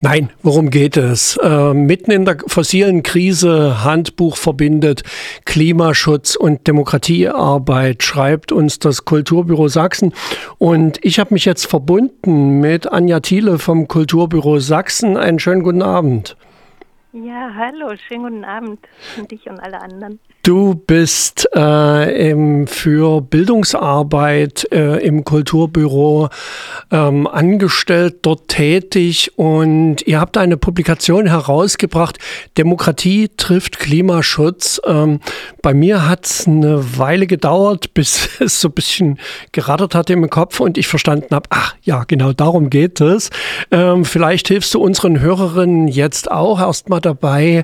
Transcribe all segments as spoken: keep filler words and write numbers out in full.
Nein, worum geht es? Äh, mitten in der fossilen Krise, Handbuch verbindet Klimaschutz und Demokratiearbeit, schreibt uns das Kulturbüro Sachsen. Und ich habe mich jetzt verbunden mit Anja Thiele vom Kulturbüro Sachsen. Einen schönen guten Abend. Ja, hallo, schönen guten Abend an dich und alle anderen. Du bist äh, im, für Bildungsarbeit äh, im Kulturbüro ähm, angestellt, dort tätig, und ihr habt eine Publikation herausgebracht, Demokratie trifft Klimaschutz. Ähm, bei mir hat es eine Weile gedauert, bis es so ein bisschen gerattert hat im Kopf und ich verstanden habe, ach ja, genau darum geht es. Ähm, vielleicht hilfst du unseren Hörerinnen jetzt auch erstmal dabei,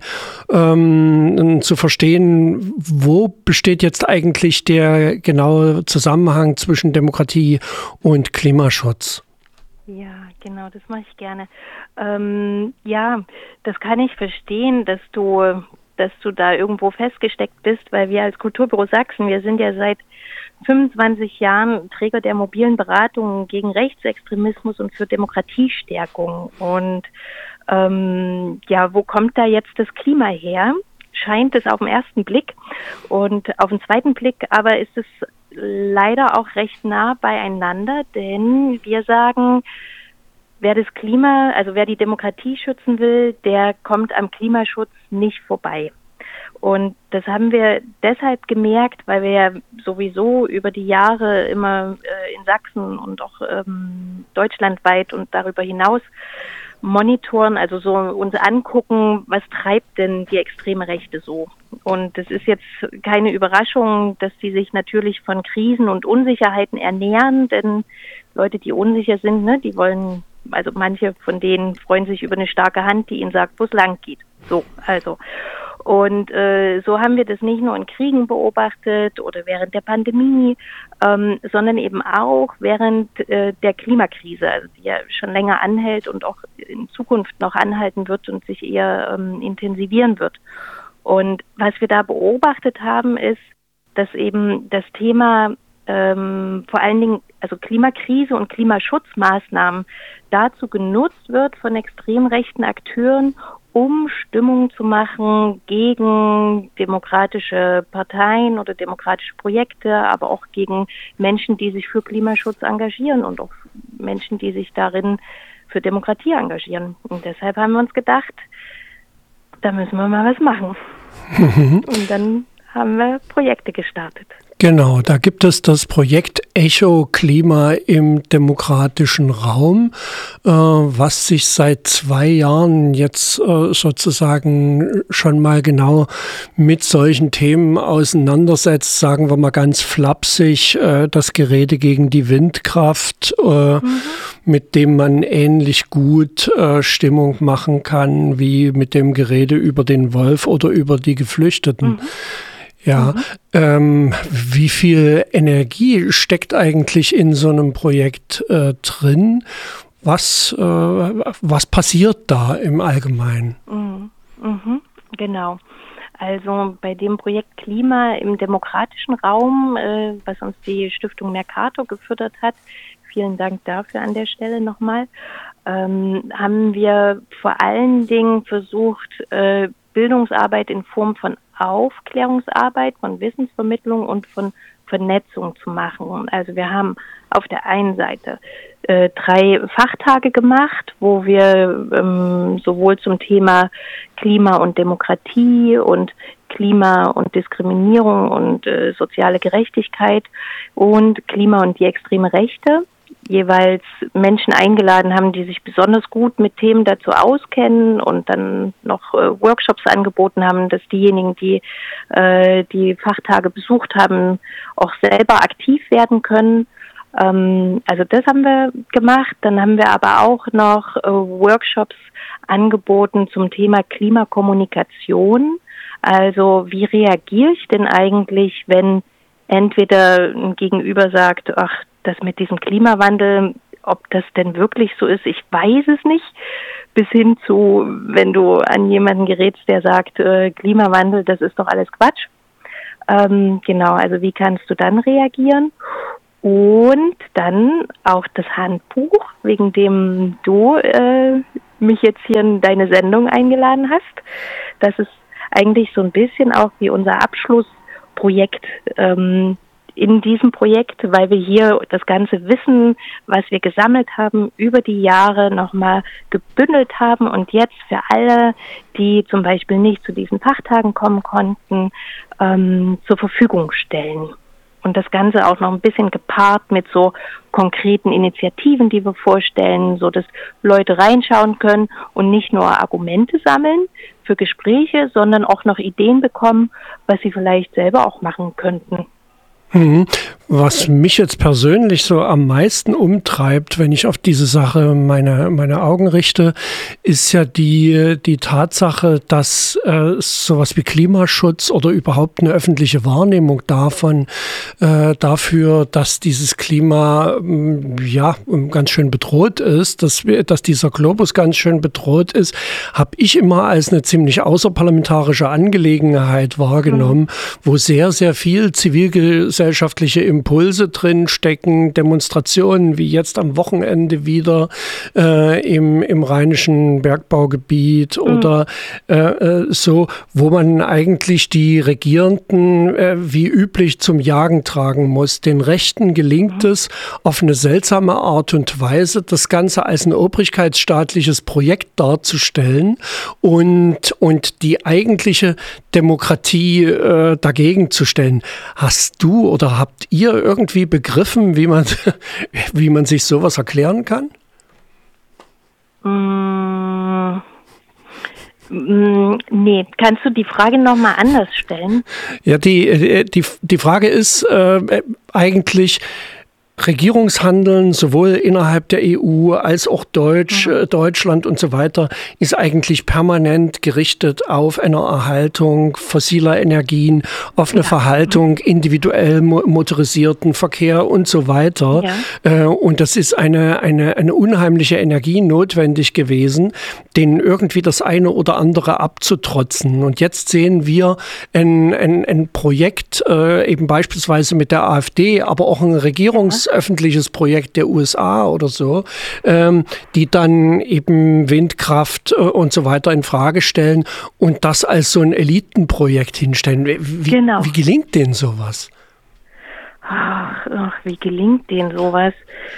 ähm, zu verstehen, wo besteht jetzt eigentlich der genaue Zusammenhang zwischen Demokratie und Klimaschutz? Ja, genau, das mache ich gerne. Ähm, ja, das kann ich verstehen, dass du, dass du da irgendwo festgesteckt bist, weil wir als Kulturbüro Sachsen, wir sind ja seit fünfundzwanzig Jahren Träger der mobilen Beratung gegen Rechtsextremismus und für Demokratiestärkung. Und ähm, ja, wo kommt da jetzt das Klima her? Scheint es auf den ersten Blick, und auf den zweiten Blick aber ist es leider auch recht nah beieinander, denn wir sagen, wer das Klima, also wer die Demokratie schützen will, der kommt am Klimaschutz nicht vorbei. Und das haben wir deshalb gemerkt, weil wir ja sowieso über die Jahre immer äh, in Sachsen und auch ähm, deutschlandweit und darüber hinaus monitoren, also so uns angucken, was treibt denn die extreme Rechte so. Und es ist jetzt keine Überraschung, dass die sich natürlich von Krisen und Unsicherheiten ernähren, denn Leute, die unsicher sind, ne, die wollen, also manche von denen freuen sich über eine starke Hand, die ihnen sagt, wo es lang geht. So, also. Und äh, so haben wir das nicht nur in Kriegen beobachtet oder während der Pandemie, ähm, sondern eben auch während äh, der Klimakrise, also die ja schon länger anhält und auch in Zukunft noch anhalten wird und sich eher ähm, intensivieren wird. Und was wir da beobachtet haben, ist, dass eben das Thema ähm, vor allen Dingen, also Klimakrise und Klimaschutzmaßnahmen dazu genutzt wird von extrem rechten Akteuren, um Stimmung zu machen gegen demokratische Parteien oder demokratische Projekte, aber auch gegen Menschen, die sich für Klimaschutz engagieren und auch Menschen, die sich darin für Demokratie engagieren. Und deshalb haben wir uns gedacht, da müssen wir mal was machen. Mhm. Und dann haben wir Projekte gestartet. Genau, da gibt es das Projekt Echo Klima im demokratischen Raum, äh, was sich seit zwei Jahren jetzt äh, sozusagen schon mal genau mit solchen Themen auseinandersetzt, sagen wir mal ganz flapsig, äh, das Gerede gegen die Windkraft, äh, mhm. mit dem man ähnlich gut äh, Stimmung machen kann wie mit dem Gerede über den Wolf oder über die Geflüchteten. Mhm. Ja, mhm. ähm, wie viel Energie steckt eigentlich in so einem Projekt äh, drin? Was, äh, was passiert da im Allgemeinen? Mhm. Mhm. Genau. Also bei dem Projekt Klima im demokratischen Raum, äh, was uns die Stiftung Mercator gefördert hat, vielen Dank dafür an der Stelle nochmal, ähm, haben wir vor allen Dingen versucht, äh, Bildungsarbeit in Form von Aufklärungsarbeit, von Wissensvermittlung und von Vernetzung zu machen. Also wir haben auf der einen Seite äh, drei Fachtage gemacht, wo wir ähm, sowohl zum Thema Klima und Demokratie und Klima und Diskriminierung und äh, soziale Gerechtigkeit und Klima und die extreme Rechte jeweils Menschen eingeladen haben, die sich besonders gut mit Themen dazu auskennen, und dann noch äh, Workshops angeboten haben, dass diejenigen, die äh, die Fachtage besucht haben, auch selber aktiv werden können. Ähm, also das haben wir gemacht. Dann haben wir aber auch noch äh, Workshops angeboten zum Thema Klimakommunikation. Also wie reagiere ich denn eigentlich, wenn entweder ein Gegenüber sagt, ach, das mit diesem Klimawandel, ob das denn wirklich so ist, ich weiß es nicht, bis hin zu, wenn du an jemanden gerätst, der sagt, äh, Klimawandel, das ist doch alles Quatsch. Ähm, genau, also wie kannst du dann reagieren? Und dann auch das Handbuch, wegen dem du äh, mich jetzt hier in deine Sendung eingeladen hast. Das ist eigentlich so ein bisschen auch wie unser Abschlussprojekt ähm, in diesem Projekt, weil wir hier das ganze Wissen, was wir gesammelt haben, über die Jahre nochmal gebündelt haben und jetzt für alle, die zum Beispiel nicht zu diesen Fachtagen kommen konnten, ähm, zur Verfügung stellen. Und das Ganze auch noch ein bisschen gepaart mit so konkreten Initiativen, die wir vorstellen, so dass Leute reinschauen können und nicht nur Argumente sammeln für Gespräche, sondern auch noch Ideen bekommen, was sie vielleicht selber auch machen könnten. Was mich jetzt persönlich so am meisten umtreibt, wenn ich auf diese Sache meine, meine Augen richte, ist ja die, die Tatsache, dass äh, sowas wie Klimaschutz oder überhaupt eine öffentliche Wahrnehmung davon, äh, dafür, dass dieses Klima äh, ja ganz schön bedroht ist, dass, wir, dass dieser Globus ganz schön bedroht ist, habe ich immer als eine ziemlich außerparlamentarische Angelegenheit wahrgenommen, mhm. wo sehr, sehr viel Zivilgesellschaft gesellschaftliche Impulse drin stecken, Demonstrationen wie jetzt am Wochenende wieder äh, im, im rheinischen Bergbaugebiet mhm. oder äh, so, wo man eigentlich die Regierenden äh, wie üblich zum Jagen tragen muss. Den Rechten gelingt mhm. es auf eine seltsame Art und Weise, das Ganze als ein obrigkeitsstaatliches Projekt darzustellen und, und die eigentliche Demokratie äh, dagegen zu stellen. Hast du oder habt ihr irgendwie begriffen, wie man, wie man sich sowas erklären kann? Mm, mm, nee, kannst du die Frage nochmal anders stellen? Ja, die, die, die Frage ist äh, eigentlich, Regierungshandeln, sowohl innerhalb der E U als auch Deutsch, mhm. Deutschland und so weiter, ist eigentlich permanent gerichtet auf eine Erhaltung fossiler Energien, auf eine ja. Verhaltung individuell motorisierten Verkehr und so weiter. Ja. Und das ist eine, eine, eine unheimliche Energie notwendig gewesen, denen irgendwie das eine oder andere abzutrotzen. Und jetzt sehen wir ein, ein, ein Projekt, eben beispielsweise mit der AfD, aber auch ein Regierungs- öffentliches Projekt der U S A oder so, ähm, die dann eben Windkraft äh, und so weiter in Frage stellen und das als so ein Elitenprojekt hinstellen. Wie, genau. wie gelingt denen sowas? Ach, ach, wie gelingt denen sowas?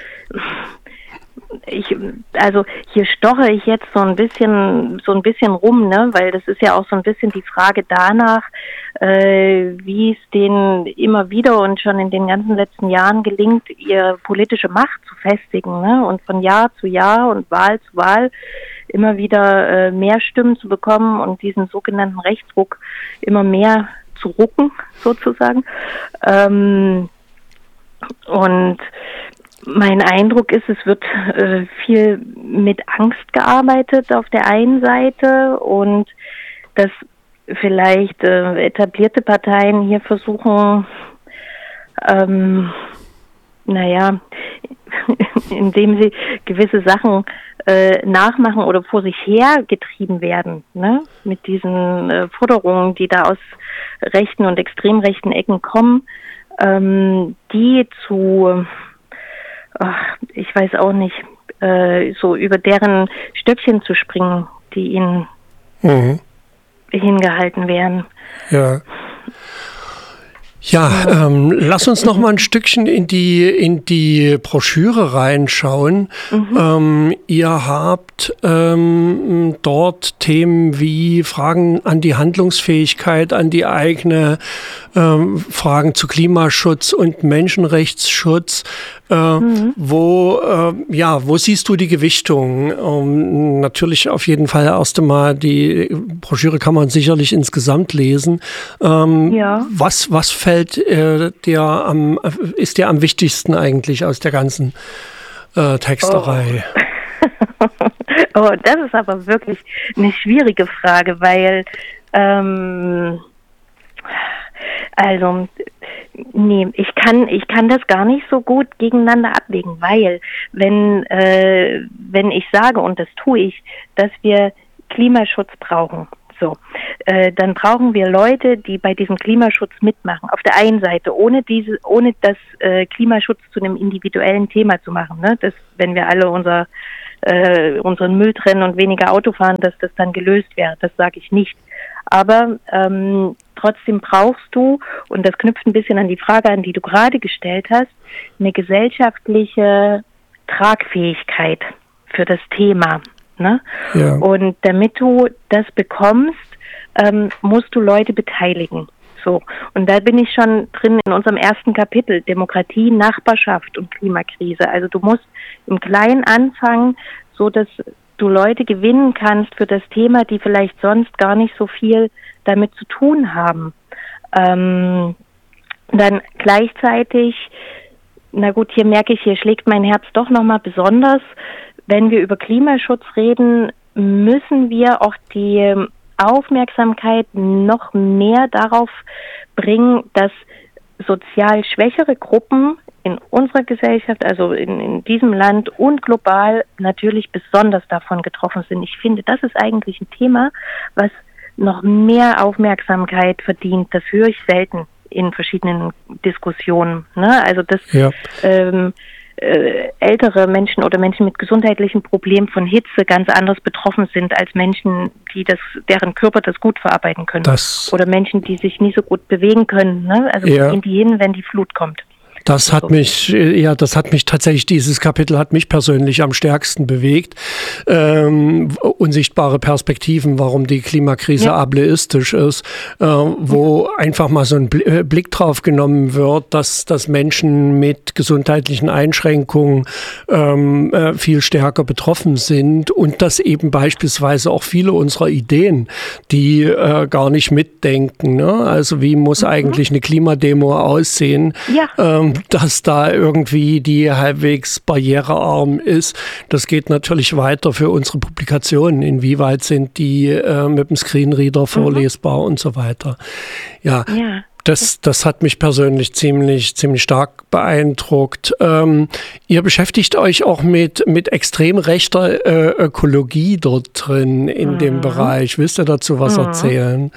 Ich, also hier stoche ich jetzt so ein bisschen, so ein bisschen rum, ne, weil das ist ja auch so ein bisschen die Frage danach, äh, wie es denen immer wieder und schon in den ganzen letzten Jahren gelingt, ihre politische Macht zu festigen, ne, und von Jahr zu Jahr und Wahl zu Wahl immer wieder äh, mehr Stimmen zu bekommen und diesen sogenannten Rechtsruck immer mehr zu rucken, sozusagen. Ähm, und mein Eindruck ist, es wird äh, viel mit Angst gearbeitet auf der einen Seite und dass vielleicht äh, etablierte Parteien hier versuchen, ähm, naja, indem sie gewisse Sachen äh, nachmachen oder vor sich her getrieben werden, ne? Mit diesen äh, Forderungen, die da aus rechten und extrem rechten Ecken kommen, ähm, die zu Ach, ich weiß auch nicht, äh, so über deren Stöckchen zu springen, die ihnen mhm. hingehalten werden. Ja. Ja, ähm, lass uns noch mal ein Stückchen in die in die Broschüre reinschauen. Mhm. Ähm, ihr habt ähm, dort Themen wie Fragen an die Handlungsfähigkeit, an die eigene, ähm, Fragen zu Klimaschutz und Menschenrechtsschutz. Äh, mhm. Wo äh, ja, wo siehst du die Gewichtung? Ähm, natürlich auf jeden Fall erst einmal die Broschüre kann man sicherlich insgesamt lesen. Ähm, ja. Was was fällt äh, dir am ist dir am wichtigsten eigentlich aus der ganzen äh, Texterei? Oh. Oh, das ist aber wirklich eine schwierige Frage, weil ähm, also nee, ich kann ich kann das gar nicht so gut gegeneinander abwägen, weil wenn äh, wenn ich sage, und das tue ich, dass wir Klimaschutz brauchen, so, äh, dann brauchen wir Leute, die bei diesem Klimaschutz mitmachen. Auf der einen Seite, ohne diese, ohne das äh, Klimaschutz zu einem individuellen Thema zu machen, ne? Das, wenn wir alle unser äh, unseren Müll trennen und weniger Auto fahren, dass das dann gelöst wäre. Das sage ich nicht. Aber ähm, trotzdem brauchst du, und das knüpft ein bisschen an die Frage an, die du gerade gestellt hast, eine gesellschaftliche Tragfähigkeit für das Thema. Ne? Ja. Und damit du das bekommst, ähm, musst du Leute beteiligen. So. Und da bin ich schon drin in unserem ersten Kapitel, Demokratie, Nachbarschaft und Klimakrise. Also du musst im Kleinen anfangen, so dass du Leute gewinnen kannst für das Thema, die vielleicht sonst gar nicht so viel damit zu tun haben. Ähm, dann gleichzeitig, na gut, hier merke ich, hier schlägt mein Herz doch nochmal besonders. Wenn wir über Klimaschutz reden, müssen wir auch die Aufmerksamkeit noch mehr darauf bringen, dass sozial schwächere Gruppen in unserer Gesellschaft, also in, in diesem Land und global natürlich besonders davon getroffen sind. Ich finde, das ist eigentlich ein Thema, was noch mehr Aufmerksamkeit verdient. Das höre ich selten in verschiedenen Diskussionen. Ne? Also das ja. ähm, äh, ältere Menschen oder Menschen mit gesundheitlichen Problemen von Hitze ganz anders betroffen sind als Menschen, die das, deren Körper das gut verarbeiten können. Das oder Menschen, die sich nicht so gut bewegen können. Ne? Also ja. gehen die hin, wenn die Flut kommt. Das hat mich, ja, das hat mich tatsächlich, dieses Kapitel hat mich persönlich am stärksten bewegt. Ähm, unsichtbare Perspektiven, warum die Klimakrise ja. ableistisch ist, äh, wo ja. einfach mal so ein Blick drauf genommen wird, dass, dass Menschen mit gesundheitlichen Einschränkungen ähm, äh, viel stärker betroffen sind und dass eben beispielsweise auch viele unserer Ideen, die äh, gar nicht mitdenken, ne? Also wie muss mhm. eigentlich eine Klimademo aussehen? Ja. Ähm, dass da irgendwie die halbwegs barrierearm ist. Das geht natürlich weiter für unsere Publikationen. Inwieweit sind die äh, mit dem Screenreader vorlesbar mhm. und so weiter. Ja, ja. Das, das hat mich persönlich ziemlich, ziemlich stark beeindruckt. Ähm, ihr beschäftigt euch auch mit, mit extrem rechter äh, Ökologie dort drin in mhm. dem Bereich. Willst du dazu was mhm. erzählen?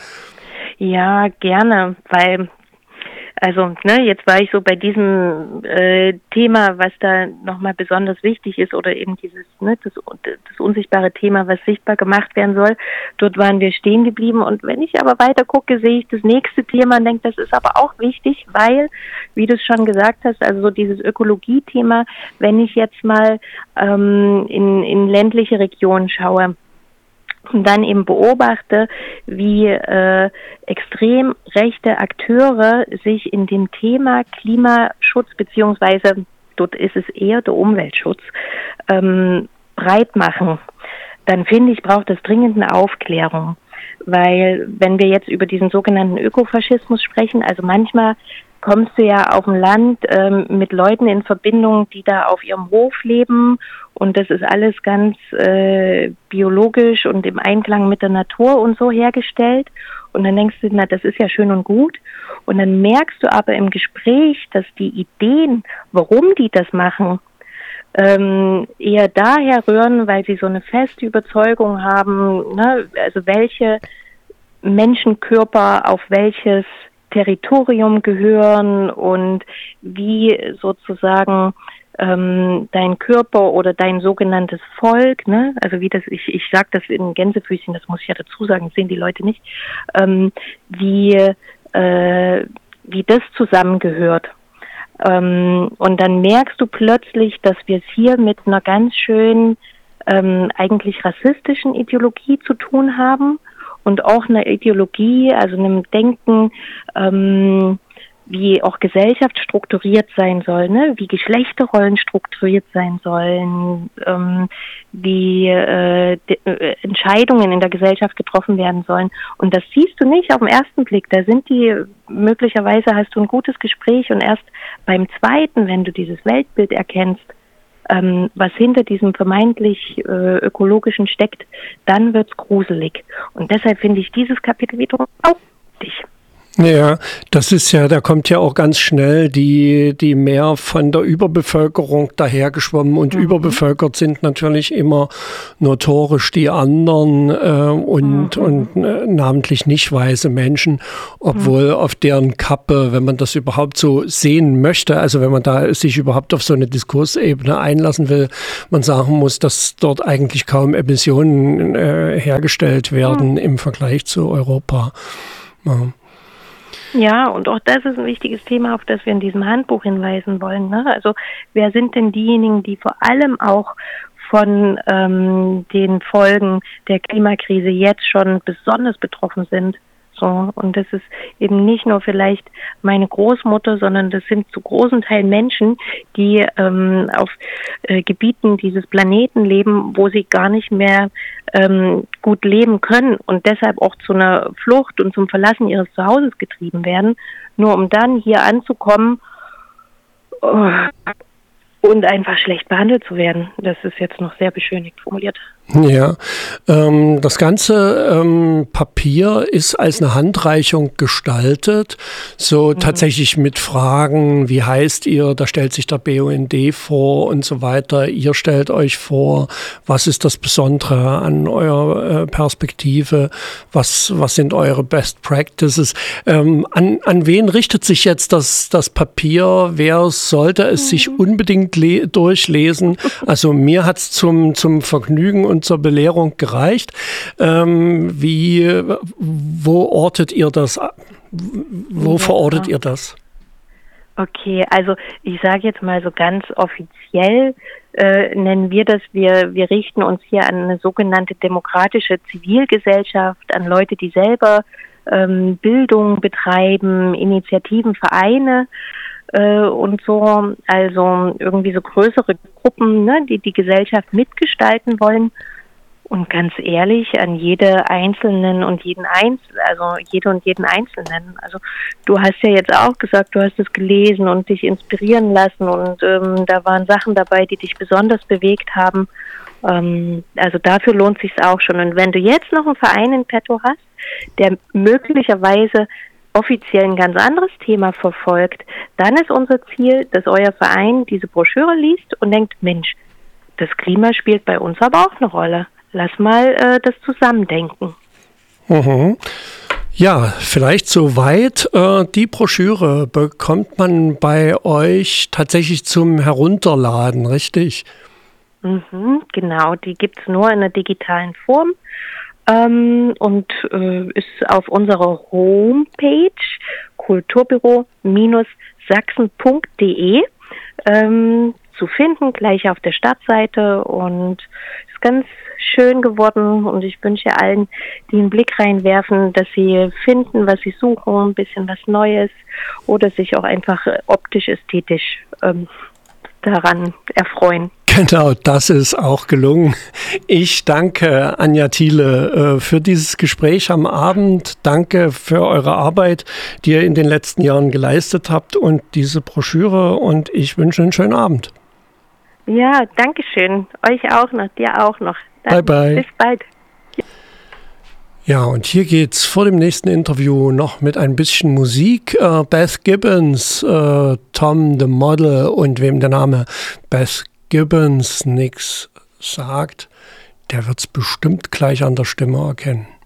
Ja, gerne, weil Also, ne, jetzt war ich so bei diesem äh, Thema, was da nochmal besonders wichtig ist, oder eben dieses, ne, das, das unsichtbare Thema, was sichtbar gemacht werden soll. Dort waren wir stehen geblieben. Und wenn ich aber weiter gucke, sehe ich das nächste Thema und denke, das ist aber auch wichtig, weil, wie du es schon gesagt hast, also so dieses Ökologie-Thema, wenn ich jetzt mal ähm, in, in ländliche Regionen schaue, und dann eben beobachte, wie äh, extrem rechte Akteure sich in dem Thema Klimaschutz, beziehungsweise dort ist es eher der Umweltschutz, ähm, breit machen, dann finde ich, braucht es dringend eine Aufklärung. Weil wenn wir jetzt über diesen sogenannten Ökofaschismus sprechen, also manchmal kommst du ja auf dem Land ähm, mit Leuten in Verbindung, die da auf ihrem Hof leben, und das ist alles ganz äh, biologisch und im Einklang mit der Natur und so hergestellt. Und dann denkst du, na, das ist ja schön und gut. Und dann merkst du aber im Gespräch, dass die Ideen, warum die das machen, ähm, eher daher rühren, weil sie so eine feste Überzeugung haben, ne, also welche Menschenkörper auf welches Territorium gehören und wie sozusagen ähm, dein Körper oder dein sogenanntes Volk, ne, also wie das, ich ich sage das in Gänsefüßchen, das muss ich ja dazu sagen, das sehen die Leute nicht, ähm, wie äh, wie das zusammengehört. Ähm, und dann merkst du plötzlich, dass wir es hier mit einer ganz schön ähm, eigentlich rassistischen Ideologie zu tun haben. Und auch eine Ideologie, also einem Denken, ähm, wie auch Gesellschaft strukturiert sein soll, ne? Wie Geschlechterrollen strukturiert sein sollen, ähm, wie äh, de, äh, Entscheidungen in der Gesellschaft getroffen werden sollen. Und das siehst du nicht auf den ersten Blick. Da sind die, möglicherweise hast du ein gutes Gespräch, und erst beim zweiten, wenn du dieses Weltbild erkennst, Ähm, was hinter diesem vermeintlich äh, ökologischen steckt, dann wird's gruselig. Und deshalb finde ich dieses Kapitel wiederum auch wichtig. Ja, das ist ja, da kommt ja auch ganz schnell die, die mehr von der Überbevölkerung dahergeschwommen und mhm. überbevölkert sind natürlich immer notorisch die anderen äh, und, mhm. und äh, namentlich nicht weiße Menschen, obwohl mhm. auf deren Kappe, wenn man das überhaupt so sehen möchte, also wenn man da sich überhaupt auf so eine Diskursebene einlassen will, man sagen muss, dass dort eigentlich kaum Emissionen äh, hergestellt werden mhm. im Vergleich zu Europa. Ja. Ja, und auch das ist ein wichtiges Thema, auf das wir in diesem Handbuch hinweisen wollen. Ne? Also wer sind denn diejenigen, die vor allem auch von ähm, den Folgen der Klimakrise jetzt schon besonders betroffen sind? So, und das ist eben nicht nur vielleicht meine Großmutter, sondern das sind zu großen Teilen Menschen, die ähm, auf äh, Gebieten dieses Planeten leben, wo sie gar nicht mehr ähm, gut leben können und deshalb auch zu einer Flucht und zum Verlassen ihres Zuhauses getrieben werden, nur um dann hier anzukommen oh, und einfach schlecht behandelt zu werden. Das ist jetzt noch sehr beschönigt formuliert. Ja, ähm, das ganze ähm, Papier ist als eine Handreichung gestaltet, so mhm. tatsächlich mit Fragen, wie heißt ihr, da stellt sich der B U N D vor und so weiter. Ihr stellt euch vor, was ist das Besondere an eurer äh, Perspektive, was, was sind eure Best Practices, ähm, an, an wen richtet sich jetzt das, das Papier, wer sollte es mhm. sich unbedingt le- durchlesen? Also mir hat es zum, zum Vergnügen und zur Belehrung gereicht. Ähm, wie, wo ortet ihr das? Wo ja. verortet ihr das? Okay, also ich sage jetzt mal so ganz offiziell, äh, nennen wir das, wir, wir richten uns hier an eine sogenannte demokratische Zivilgesellschaft, an Leute, die selber ähm, Bildung betreiben, Initiativen, Vereine, und so, also irgendwie so größere Gruppen, ne, die die Gesellschaft mitgestalten wollen. Und ganz ehrlich, an jede Einzelnen und jeden Einzelnen, also jede und jeden Einzelnen. Also du hast ja jetzt auch gesagt, du hast es gelesen und dich inspirieren lassen und ähm, da waren Sachen dabei, die dich besonders bewegt haben. Ähm, also dafür lohnt es sich auch schon. Und wenn du jetzt noch einen Verein in petto hast, der möglicherweise offiziell ein ganz anderes Thema verfolgt, dann ist unser Ziel, dass euer Verein diese Broschüre liest und denkt, Mensch, das Klima spielt bei uns aber auch eine Rolle. Lass mal äh, das zusammendenken. Mhm. Ja, vielleicht soweit. Äh, die Broschüre bekommt man bei euch tatsächlich zum Herunterladen, richtig? Mhm, genau, die gibt es nur in einer digitalen Form. Ähm, und äh, ist auf unserer Homepage kulturbüro Sachsen punkt de ähm, zu finden, gleich auf der Startseite und ist ganz schön geworden und ich wünsche allen, die einen Blick reinwerfen, dass sie finden, was sie suchen, ein bisschen was Neues oder sich auch einfach optisch, ästhetisch ähm, daran erfreuen. Genau, das ist auch gelungen. Ich danke Anja Thiele äh, für dieses Gespräch am Abend. Danke für eure Arbeit, die ihr in den letzten Jahren geleistet habt und diese Broschüre und ich wünsche einen schönen Abend. Ja, danke schön. Euch auch noch, dir auch noch. Bye, bye. Bis bald. Ja, und hier geht's vor dem nächsten Interview noch mit ein bisschen Musik. Äh, Beth Gibbons, äh, Tom the Model und wem der Name Beth Gibbons nichts sagt, der wird's bestimmt gleich an der Stimme erkennen.